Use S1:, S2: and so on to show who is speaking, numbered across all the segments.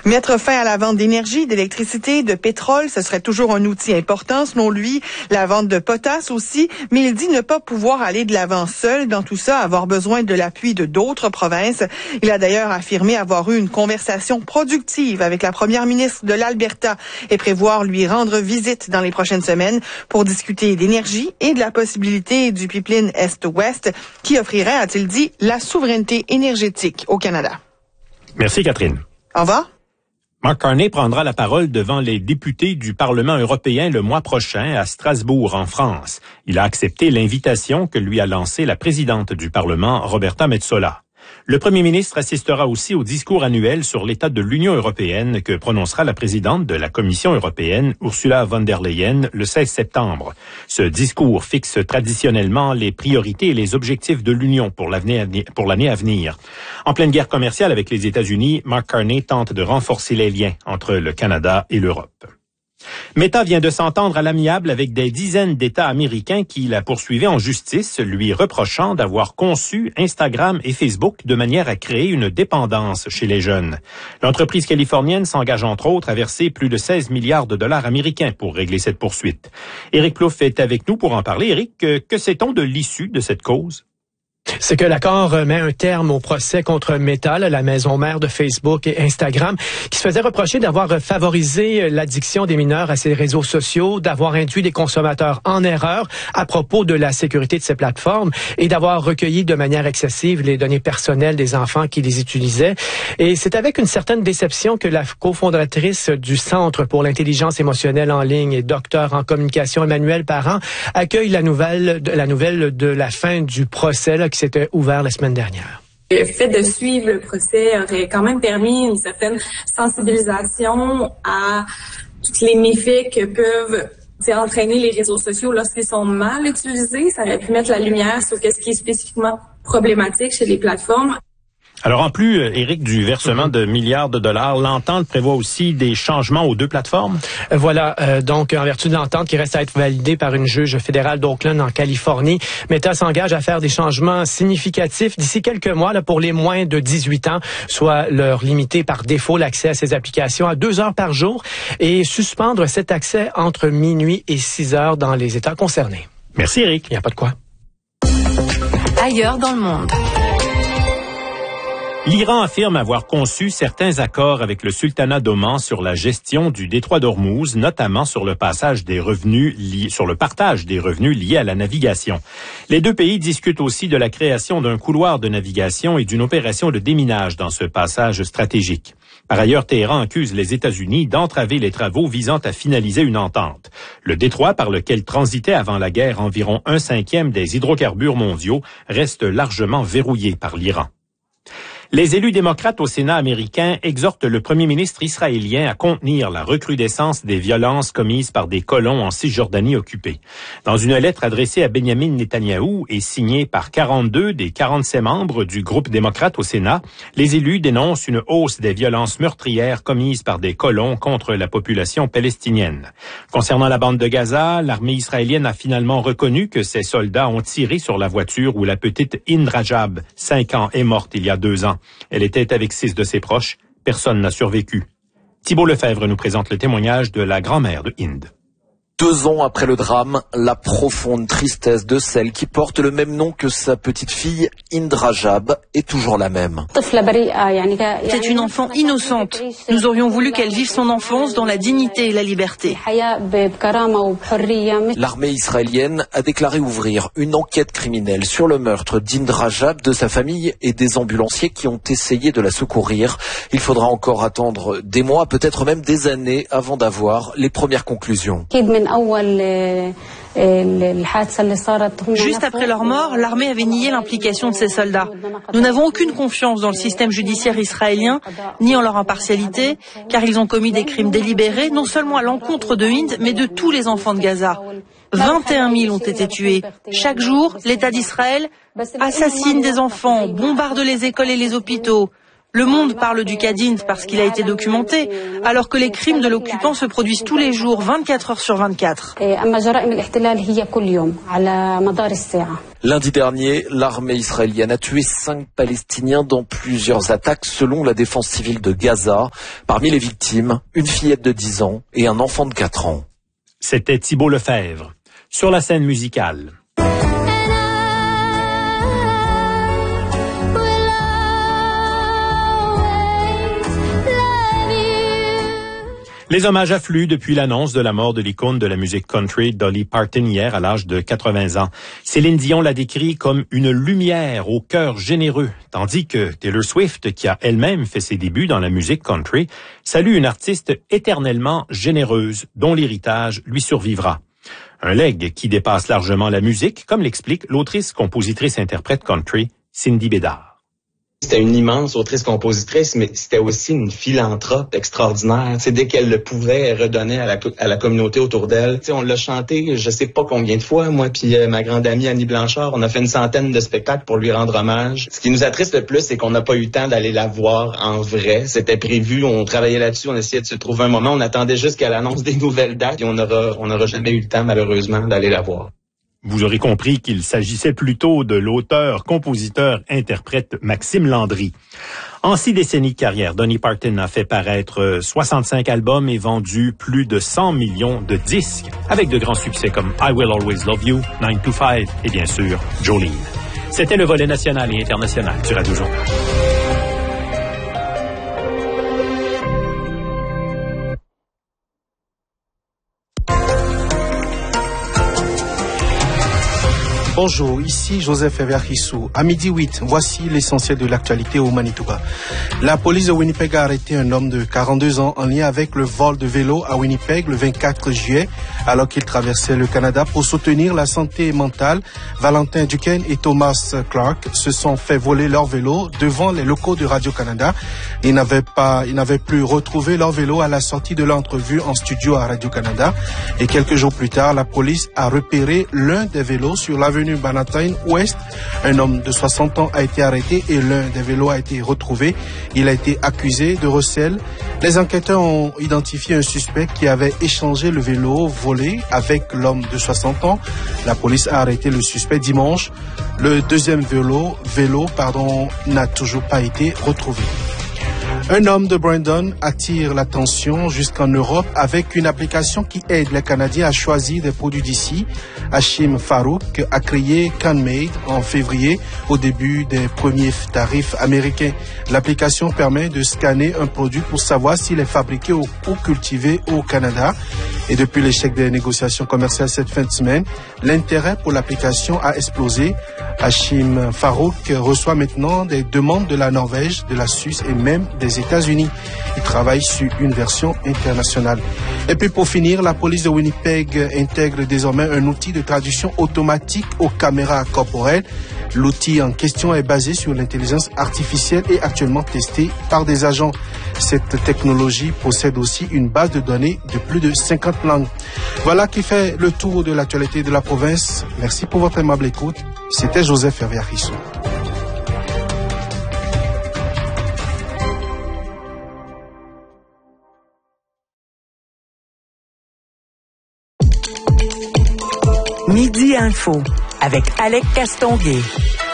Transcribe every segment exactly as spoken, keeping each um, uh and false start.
S1: Mettre fin à la vente d'énergie, d'électricité, de pétrole, ce serait toujours un outil important selon lui. La vente de potasse aussi, mais il dit ne pas pouvoir aller de l'avant seul dans tout ça, avoir besoin de l'appui de d'autres provinces. Il a d'ailleurs affirmé avoir eu une conversation productive avec la première ministre de l'Alberta et prévoir lui rendre visite dans les prochaines semaines pour discuter d'énergie et de la possibilité du pipeline Est-Ouest qui offrirait, a-t-il dit, la souveraineté énergétique au Canada.
S2: Merci Catherine.
S1: Au revoir.
S2: Mark Carney prendra la parole devant les députés du Parlement européen le mois prochain à Strasbourg, en France. Il a accepté l'invitation que lui a lancée la présidente du Parlement, Roberta Metsola. Le premier ministre assistera aussi au discours annuel sur l'état de l'Union européenne que prononcera la présidente de la Commission européenne, Ursula von der Leyen, le seize septembre. Ce discours fixe traditionnellement les priorités et les objectifs de l'Union pour l'année pour l'année à venir. En pleine guerre commerciale avec les États-Unis, Mark Carney tente de renforcer les liens entre le Canada et l'Europe. Meta vient de s'entendre à l'amiable avec des dizaines d'États américains qui la poursuivaient en justice, lui reprochant d'avoir conçu Instagram et Facebook de manière à créer une dépendance chez les jeunes. L'entreprise californienne s'engage entre autres à verser plus de seize milliards de dollars américains pour régler cette poursuite. Éric Plouffe est avec nous pour en parler. Éric, que, que sait-on de l'issue de cette cause?
S3: C'est que l'accord met un terme au procès contre Meta, la maison mère de Facebook et Instagram, qui se faisait reprocher d'avoir favorisé l'addiction des mineurs à ces réseaux sociaux, d'avoir induit les consommateurs en erreur à propos de la sécurité de ces plateformes et d'avoir recueilli de manière excessive les données personnelles des enfants qui les utilisaient. Et c'est avec une certaine déception que la cofondatrice du Centre pour l'intelligence émotionnelle en ligne et docteur en communication Emmanuelle Parent accueille la nouvelle, la nouvelle de la fin du procès là, qui s'était ouvert la semaine dernière.
S4: Le fait de suivre le procès aurait quand même permis une certaine sensibilisation à tous les méfaits que peuvent entraîner les réseaux sociaux lorsqu'ils sont mal utilisés. Ça aurait pu mettre la lumière sur ce qui est spécifiquement problématique chez les plateformes.
S2: Alors en plus, Éric, du versement de milliards de dollars, l'entente prévoit aussi des changements aux deux plateformes?
S3: Voilà, euh, donc en vertu de l'entente qui reste à être validée par une juge fédérale d'Oakland en Californie, Meta s'engage à faire des changements significatifs d'ici quelques mois là, pour les moins de dix-huit ans, soit leur limiter par défaut l'accès à ces applications à deux heures par jour et suspendre cet accès entre minuit et six heures dans les États concernés.
S2: Merci Éric.
S3: Il n'y a pas de quoi.
S5: Ailleurs dans le monde.
S2: L'Iran affirme avoir conçu certains accords avec le sultanat d'Oman sur la gestion du détroit d'Ormuz, notamment sur le passage des revenus liés, sur le partage des revenus liés à la navigation. Les deux pays discutent aussi de la création d'un couloir de navigation et d'une opération de déminage dans ce passage stratégique. Par ailleurs, Téhéran accuse les États-Unis d'entraver les travaux visant à finaliser une entente. Le détroit par lequel transitaient avant la guerre environ un cinquième des hydrocarbures mondiaux reste largement verrouillé par l'Iran. Les élus démocrates au Sénat américain exhortent le premier ministre israélien à contenir la recrudescence des violences commises par des colons en Cisjordanie occupée. Dans une lettre adressée à Benjamin Netanyahou et signée par quarante-deux des quarante-sept membres du groupe démocrate au Sénat, les élus dénoncent une hausse des violences meurtrières commises par des colons contre la population palestinienne. Concernant la bande de Gaza, l'armée israélienne a finalement reconnu que ses soldats ont tiré sur la voiture où la petite Hind Rajab, cinq ans, est morte il y a deux ans. Elle était avec six de ses proches. Personne n'a survécu. Thibault Lefebvre nous présente le témoignage de la grand-mère de Hind.
S6: Deux ans après le drame, la profonde tristesse de celle qui porte le même nom que sa petite fille, Hind Rajab, est toujours la même.
S7: C'est une enfant innocente. Nous aurions voulu qu'elle vive son enfance dans la dignité et la liberté.
S6: L'armée israélienne a déclaré ouvrir une enquête criminelle sur le meurtre d'Hind Rajab, de sa famille et des ambulanciers qui ont essayé de la secourir. Il faudra encore attendre des mois, peut-être même des années, avant d'avoir les premières conclusions.
S7: Juste après leur mort, l'armée avait nié l'implication de ces soldats. Nous n'avons aucune confiance dans le système judiciaire israélien, ni en leur impartialité, car ils ont commis des crimes délibérés, non seulement à l'encontre de Hind, mais de tous les enfants de Gaza. vingt et un mille ont été tués. Chaque jour, l'État d'Israël assassine des enfants, bombarde les écoles et les hôpitaux. Le Monde parle du cas d'Inde parce qu'il a été documenté, alors que les crimes de l'occupant se produisent tous les jours, vingt-quatre heures sur vingt-quatre.
S6: Lundi dernier, l'armée israélienne a tué cinq Palestiniens dans plusieurs attaques selon la défense civile de Gaza. Parmi les victimes, une fillette de dix ans et un enfant de quatre ans.
S2: C'était Thibault Lefebvre. Sur la scène musicale. Les hommages affluent depuis l'annonce de la mort de l'icône de la musique country, Dolly Parton, hier à l'âge de quatre-vingts ans. Céline Dion l'a décrit comme une lumière au cœur généreux, tandis que Taylor Swift, qui a elle-même fait ses débuts dans la musique country, salue une artiste éternellement généreuse, dont l'héritage lui survivra. Un legs qui dépasse largement la musique, comme l'explique l'autrice, compositrice, interprète country, Cindy Bédard.
S8: C'était une immense autrice-compositrice, mais c'était aussi une philanthrope extraordinaire. C'est dès qu'elle le pouvait, elle redonnait à la, à la communauté autour d'elle. T'sais, on l'a chanté, je sais pas combien de fois, moi puis euh, ma grande amie Annie Blanchard, on a fait une centaine de spectacles pour lui rendre hommage. Ce qui nous attriste le plus, c'est qu'on n'a pas eu le temps d'aller la voir en vrai. C'était prévu, on travaillait là-dessus, on essayait de se trouver un moment, on attendait juste qu'elle annonce des nouvelles dates, et on n'aura on n'aura jamais eu le temps, malheureusement, d'aller la voir.
S2: Vous aurez compris qu'il s'agissait plutôt de l'auteur, compositeur, interprète Maxime Landry. En six décennies de carrière, Dolly Parton a fait paraître soixante-cinq albums et vendu plus de cent millions de disques, avec de grands succès comme I Will Always Love You, nine to five et bien sûr Jolene. C'était le volet national et international du Radio Journal.
S9: Bonjour, ici Joseph Ever-Hissou. À midi huit, voici l'essentiel de l'actualité au Manitoba. La police de Winnipeg a arrêté un homme de quarante-deux ans en lien avec le vol de vélo à Winnipeg le vingt-quatre juillet, alors qu'il traversait le Canada pour soutenir la santé mentale. Valentin Duquesne et Thomas Clark se sont fait voler leur vélo devant les locaux de Radio-Canada. Ils n'avaient pas, ils n'avaient plus retrouvé leur vélo à la sortie de l'entrevue en studio à Radio-Canada. Et quelques jours plus tard, la police a repéré l'un des vélos sur l'avenue Bannatyne Ouest. Un homme de soixante ans a été arrêté et l'un des vélos a été retrouvé. Il a été accusé de recel. Les enquêteurs ont identifié un suspect qui avait échangé le vélo volé avec l'homme de soixante ans. La police a arrêté le suspect dimanche. Le deuxième vélo, vélo, pardon, n'a toujours pas été retrouvé. Un homme de Brandon attire l'attention jusqu'en Europe avec une application qui aide les Canadiens à choisir des produits d'ici. Hashim Farouk a créé CanMade en février au début des premiers tarifs américains. L'application permet de scanner un produit pour savoir s'il est fabriqué ou, ou cultivé au Canada. Et depuis l'échec des négociations commerciales cette fin de semaine, l'intérêt pour l'application a explosé. Hashim Farouk reçoit maintenant des demandes de la Norvège, de la Suisse et même des États-Unis. Il travaille sur une version internationale. Et puis pour finir, la police de Winnipeg intègre désormais un outil de traduction automatique aux caméras corporelles. L'outil en question est basé sur l'intelligence artificielle et actuellement testé par des agents. Cette technologie possède aussi une base de données de plus de cinquante langues. Voilà qui fait le tour de l'actualité de la province. Merci pour votre aimable écoute. C'était Joseph Hervé-Arissou.
S10: Midi Info avec Alec Castonguay.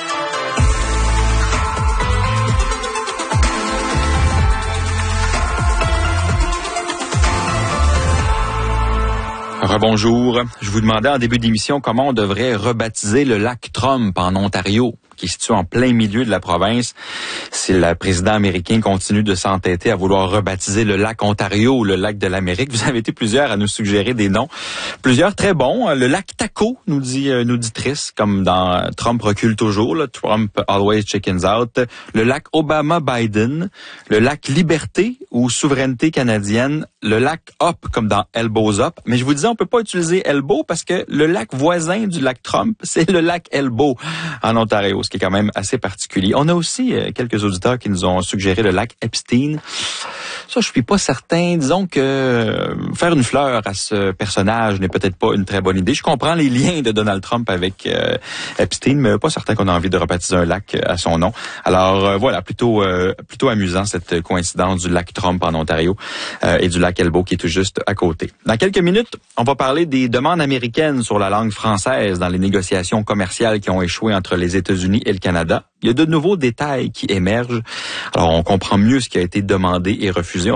S11: Rebonjour. Je vous demandais en début d'émission comment on devrait rebaptiser le lac Trump en Ontario, qui est situé en plein milieu de la province. Si le président américain continue de s'entêter à vouloir rebaptiser le lac Ontario ou le lac de l'Amérique, vous avez été plusieurs à nous suggérer des noms. Plusieurs très bons. Le lac Taco, nous dit une auditrice, comme dans Trump recule toujours, là, Trump always chickens out. Le lac Obama-Biden, le lac Liberté ou Souveraineté canadienne, le lac Up, comme dans Elbows Up. Mais je vous disais, on peut pas utiliser Elbow parce que le lac voisin du lac Trump, c'est le lac Elbow en Ontario, ce qui est quand même assez particulier. On a aussi euh, quelques auditeurs qui nous ont suggéré le lac Epstein. Ça, ça, je suis pas certain. Disons que euh, faire une fleur à ce personnage n'est peut-être pas une très bonne idée. Je comprends les liens de Donald Trump avec euh, Epstein, mais pas certain qu'on a envie de rebaptiser un lac à son nom. Alors euh, voilà, plutôt euh, plutôt amusant cette coïncidence du lac Trump en Ontario euh, et du lac Elbow qui est tout juste à côté. Dans quelques minutes, on va parler des demandes américaines sur la langue française dans les négociations commerciales qui ont échoué entre les États-Unis et le Canada. Il y a de nouveaux détails qui émergent. Alors, on comprend mieux ce qui a été demandé et refusé.